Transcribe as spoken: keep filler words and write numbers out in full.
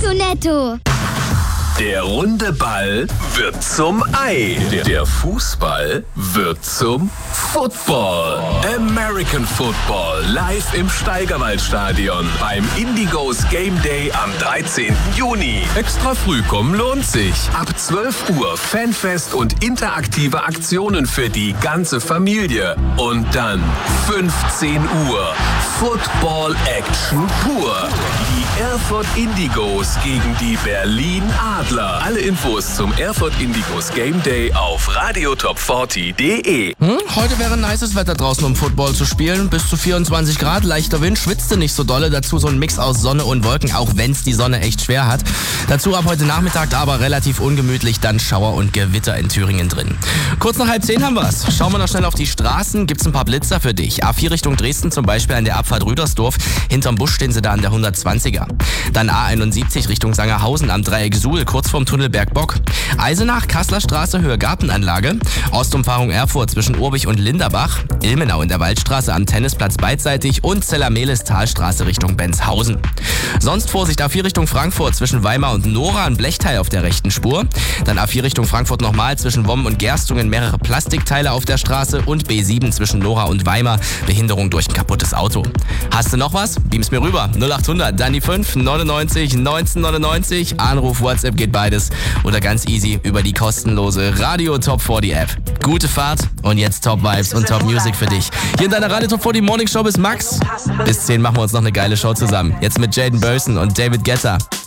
zu netto. Der runde Ball wird zum Ei. Der Fußball wird zum Football. American Football live im Steigerwaldstadion beim Indigos Game Day am dreizehnten Juni. Extra früh kommen lohnt sich. Ab zwölf Uhr Fanfest und interaktive Aktionen für die ganze Familie. Und dann fünfzehn Uhr Football Action pur. Die Erfurt Indigos gegen die Berlin Adler. Alle Infos zum Erfurt Indigos Game Day auf radiotop vierzig punkt de. Hm? Heute wäre nices Wetter draußen, um Football zu spielen. Bis zu vierundzwanzig Grad, leichter Wind, schwitzte nicht so dolle. Dazu so ein Mix aus Sonne und Wolken, auch wenn es die Sonne echt schwer hat. Dazu ab heute Nachmittag aber relativ ungemütlich, dann Schauer und Gewitter in Thüringen drin. Kurz nach halb zehn haben wir's. Schauen wir noch schnell auf die Straßen. Gibt's ein paar Blitzer für dich. A vier Richtung Dresden zum Beispiel an der Abfahrt Rüdersdorf. Hinterm Busch stehen sie da an der hundertzwanziger. Dann A einundsiebzig Richtung Sangerhausen am Dreieck Suhl, kurz vorm Tunnel Bergbock. Eisenach, Kasseler Straße, Höhe Gartenanlage. Ostumfahrung Erfurt zwischen Urbich und Linderbach. Ilmenau in der Waldstraße am Tennisplatz beidseitig und Zellermehlis Talstraße Richtung Benzhausen. Sonst Vorsicht, A vier Richtung Frankfurt zwischen Weimar und Nora, ein Blechteil auf der rechten Spur. Dann A vier Richtung Frankfurt nochmal zwischen Womm und Gerstungen mehrere Plastikteile auf der Straße und B sieben zwischen Nora und Weimar, Behinderung durch ein kaputtes Auto. Hast du noch was? Beam's mir rüber. null achthundert, dann die fünf, neunundneunzig, neunzehnhundertneunundneunzig. Anruf, WhatsApp geht beides. Oder ganz easy über die kostenlose Radio Top vierzig App. Gute Fahrt und jetzt Top Vibes und Top Music für dich. Hier in deiner Radio Top vierzig Morning Show bis Max. Bis zehn machen wir uns noch eine geile Show zusammen. Jetzt mit Jaden Burson und David Guetta.